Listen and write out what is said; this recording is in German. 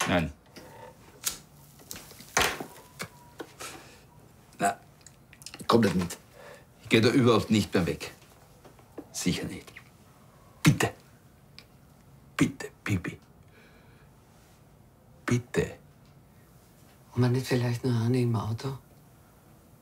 Nein. Na, komm nicht mit. Ich gehe da überhaupt nicht mehr weg. Sicher nicht. Bitte. Bitte, Bibi. Bitte. Und man nicht vielleicht noch eine im Auto?